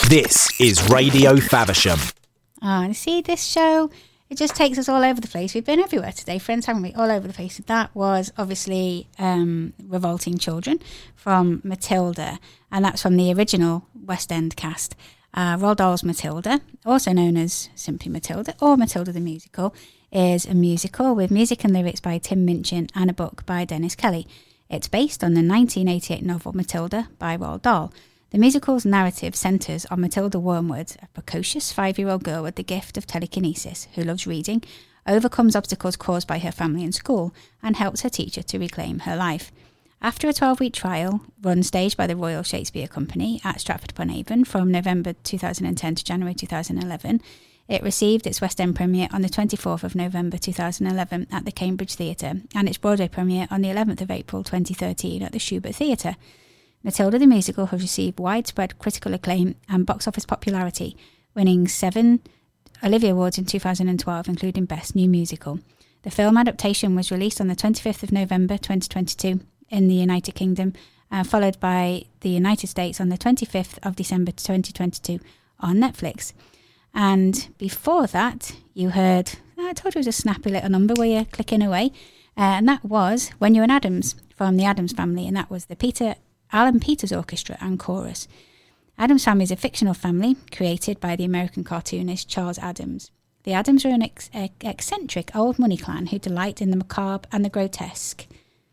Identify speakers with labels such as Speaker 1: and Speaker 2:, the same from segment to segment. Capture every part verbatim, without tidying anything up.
Speaker 1: This is Radio Faversham.
Speaker 2: Ah, and see this show, it just takes us all over the place. We've been everywhere today, friends, haven't we? All over the place. That was obviously um, Revolting Children from Matilda, and that's from the original West End cast. Uh, Roald Dahl's Matilda, also known as simply Matilda or Matilda the Musical, is a musical with music and lyrics by Tim Minchin and a book by Dennis Kelly. It's based on the nineteen eighty-eight novel Matilda by Roald Dahl. The musical's narrative centres on Matilda Wormwood, a precocious five-year-old girl with the gift of telekinesis who loves reading, overcomes obstacles caused by her family and school, and helps her teacher to reclaim her life. After a twelve-week trial, run staged by the Royal Shakespeare Company at Stratford-upon-Avon from November two thousand ten to January two thousand eleven, it received its West End premiere on the twenty-fourth of November two thousand eleven at the Cambridge Theatre, and its Broadway premiere on the eleventh of April twenty thirteen at the Schubert Theatre. Matilda the Musical has received widespread critical acclaim and box office popularity, winning seven Olivier Awards in two thousand twelve, including Best New Musical. The film adaptation was released on the twenty-fifth of November twenty twenty-two in the United Kingdom, uh, followed by the United States on the twenty-fifth of December twenty twenty-two on Netflix. And before that, you heard, I told you it was a snappy little number where you're clicking away, uh, and that was When You're an Addams from the Addams Family, and that was the Peter Alan Peters Orchestra and Chorus. Addams Family is a fictional family created by the American cartoonist Charles Addams. The Addams are an ex- eccentric old money clan who delight in the macabre and the grotesque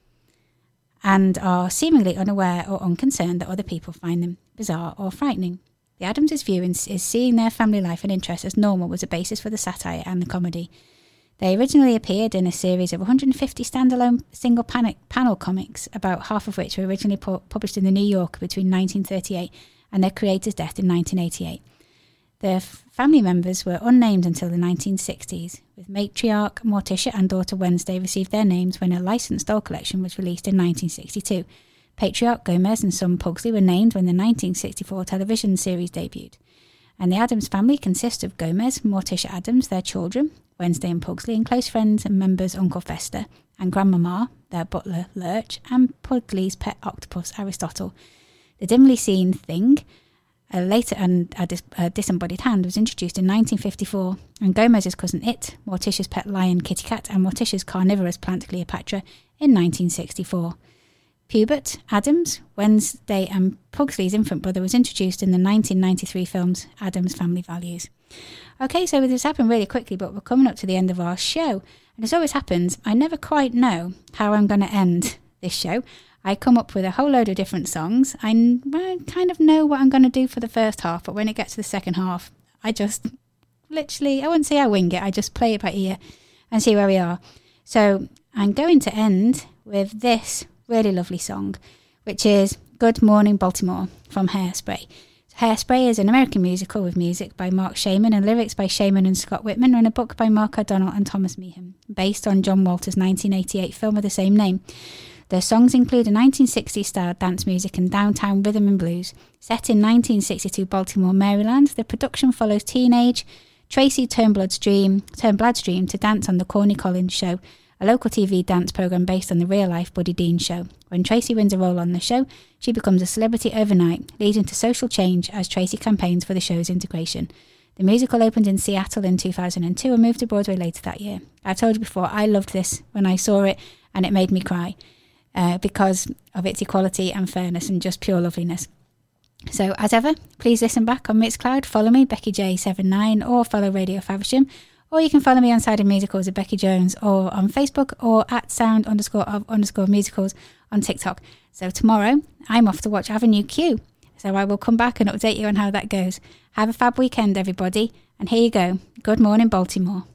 Speaker 2: and are seemingly unaware or unconcerned that other people find them bizarre or frightening. The Addams' view is seeing their family life and interests as normal was a basis for the satire and the comedy. They originally appeared in a series of one hundred fifty standalone single pan- panel comics, about half of which were originally pu- published in the New Yorker between nineteen thirty-eight and their creator's death in nineteen eighty-eight. Their f- family members were unnamed until the nineteen sixties, with matriarch Morticia and daughter Wednesday received their names when a licensed doll collection was released in nineteen sixty-two. Patriarch Gomez and son Pugsley were named when the nineteen sixty-four television series debuted. And the Addams family consists of Gomez, Morticia Addams, their children, Wednesday and Pugsley, and close friends and members Uncle Fester, and Grandmama, their butler Lurch, and Pugsley's pet octopus Aristotle. The dimly seen thing, a later and a, dis- a disembodied hand, was introduced in nineteen fifty-four, and Gomez's cousin It, Morticia's pet lion Kitty Cat, and Morticia's carnivorous plant Cleopatra in nineteen sixty-four. Pubert Addams, Wednesday and Pugsley's infant brother, was introduced in the nineteen ninety-three films Addams Family Values. Okay, so this happened really quickly, but we're coming up to the end of our show. And as always happens, I never quite know how I'm going to end this show. I come up with a whole load of different songs. I, I kind of know what I'm going to do for the first half, but when it gets to the second half, I just literally, I wouldn't say I wing it, I just play it by ear and see where we are. So I'm going to end with this really lovely song, which is Good Morning Baltimore from Hairspray. Hairspray is an American musical with music by Mark Shaman and lyrics by Shaman and Scott Whitman, and a book by Mark O'Donnell and Thomas Meehan, based on John Walter's nineteen eighty-eight film of the same name. Their songs include a nineteen sixties style dance music and downtown rhythm and blues. Set in nineteen sixty-two Baltimore, Maryland, the production follows teenage Tracy Turnblad's dream, Turnblad's dream to dance on the Corny Collins Show, a local T V dance program based on the real-life Buddy Dean show. When Tracy wins a role on the show, she becomes a celebrity overnight, leading to social change as Tracy campaigns for the show's integration. The musical opened in Seattle in two thousand two and moved to Broadway later that year. I've told you before, I loved this when I saw it, and it made me cry uh, because of its equality and fairness and just pure loveliness. So, as ever, please listen back on Mixcloud, follow me, Becky J seventy-nine, or follow Radio Faversham. Or you can follow me on Side of Musicals at Becky Jones, or on Facebook, or at sound underscore of underscore musicals on TikTok. So tomorrow, I'm off to watch Avenue Q. So I will come back and update you on how that goes. Have a fab weekend, everybody. And here you go. Good morning, Baltimore.